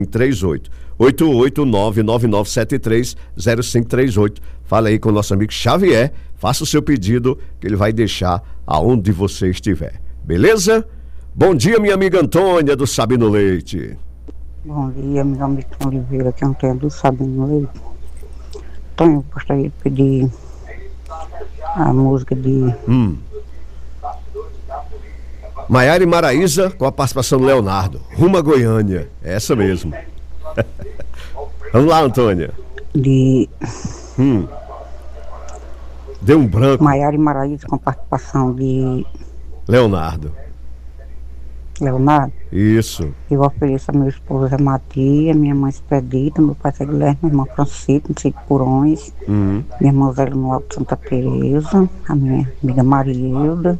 38 88999730538. Fala aí com o nosso amigo Xavier, faça o seu pedido que ele vai deixar aonde você estiver, beleza? Bom dia, minha amiga Antônia do Sabino Leite. Bom dia, meu amigo Oliveira, aqui é Antônia do Sabino Leite. Então, eu gostaria de pedir a música de Maiara e Maraísa com a participação do Leonardo, Rumo a Goiânia, é essa mesmo. Vamos lá, Antônia. Deu um branco. Maiara e Maraísa com a participação de Leonardo. Isso. Eu ofereço a meu esposo Zé Matia, minha mãe Expedita, meu pai Zé Guilherme, minha irmã Francisco, no Sítio Purões, minha irmã Zé no Alto Santa Teresa, a minha amiga Marielda.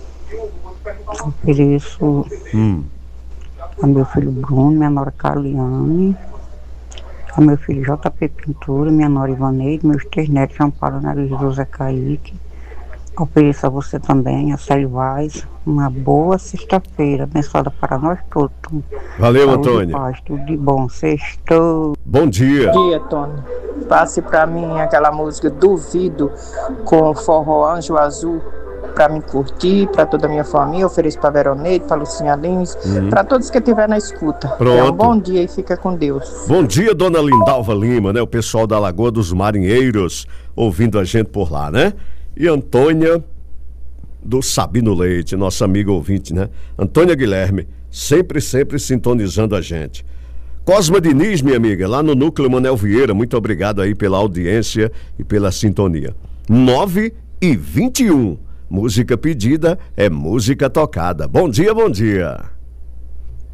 Ofereço a meu filho Bruno, minha nora Caliane, a meu filho JP Pintura, minha nora Ivaneide, meus 3 netos, João Paulo Nariz e José Caíque. Ofereço a você também, a Célio Vaz, uma boa sexta-feira, abençoada para nós todos. Valeu, saúde, Antônia. paz, tudo de bom. Sextou. Bom dia. Bom dia, Tony. Passe para mim aquela música Duvido com forró Anjo Azul para me curtir, para toda a minha família. Ofereço para Veroneide, para Lucinha Lins, para todos que estiver na escuta. Pronto. Um bom dia e fica com Deus. Bom dia, dona Lindalva Lima, né? O pessoal da Lagoa dos Marinheiros ouvindo a gente por lá, né? E Antônia do Sabino Leite, nossa amiga ouvinte, né? Antônia Guilherme, sempre sintonizando a gente. Cosma Diniz, minha amiga, lá no Núcleo Manel Vieira, muito obrigado aí pela audiência e pela sintonia. 9h21, música pedida é música tocada. Bom dia, bom dia.